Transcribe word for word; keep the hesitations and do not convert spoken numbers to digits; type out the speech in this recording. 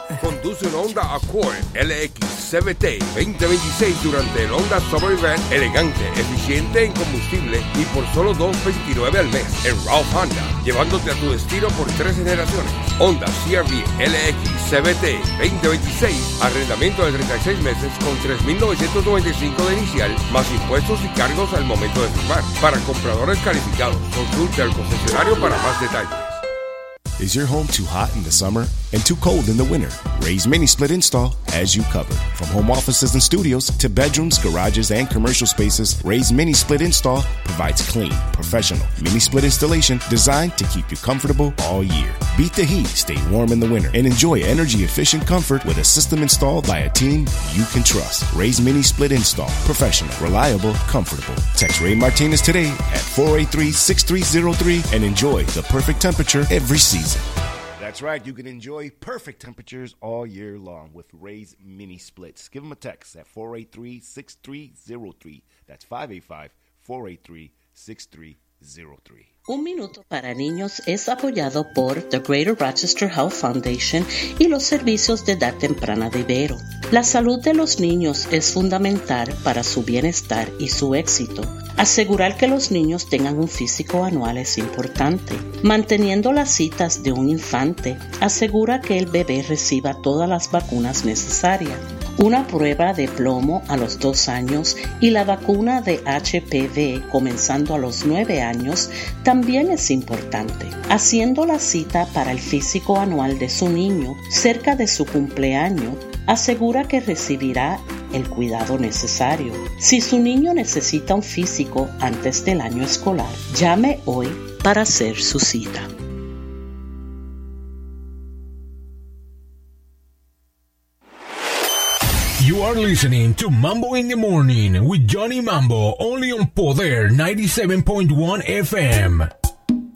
Conduce un Honda Accord L X C V T veinte veintiséis durante el Honda Summer Event, elegante, eficiente en combustible y por solo dos veintinueve al mes en Ralph Honda, llevándote a tu destino por tres generaciones. Honda C R V L X C V T veinte veintiséis, arrendamiento de treinta y seis meses con tres mil novecientos noventa y cinco de inicial, más impuestos y cargos al momento de firmar. Para compradores calificados, consulte al concesionario para más detalles. Is your home too hot in the summer and too cold in the winter? Ray's Mini Split Install has you covered. From home offices and studios to bedrooms, garages, and commercial spaces, Ray's Mini Split Install provides clean, professional mini split installation designed to keep you comfortable all year. Beat the heat, stay warm in the winter, and enjoy energy-efficient comfort with a system installed by a team you can trust. Ray's Mini Split Install. Professional, reliable, comfortable. Text Ray Martinez today at four eight three, six three zero three and enjoy the perfect temperature every season. That's right, you can enjoy perfect temperatures all year long with Ray's Mini Splits. Give them a text at four eight three, six three zero three. That's five eight five, four eight three, six three zero three. Un Minuto para Niños es apoyado por The Greater Rochester Health Foundation y los servicios de edad temprana de Ibero. La salud de los niños es fundamental para su bienestar y su éxito. Asegurar que los niños tengan un físico anual es importante. Manteniendo las citas de un infante asegura que el bebé reciba todas las vacunas necesarias. Una prueba de plomo a los dos años y la vacuna de H P V comenzando a los nueve años también es importante. Haciendo la cita para el físico anual de su niño cerca de su cumpleaños asegura que recibirá el cuidado necesario. Si su niño necesita un físico antes del año escolar, llame hoy para hacer su cita. You are listening to Mambo in the Morning with Johnny Mambo, only on Poder ninety-seven point one F M.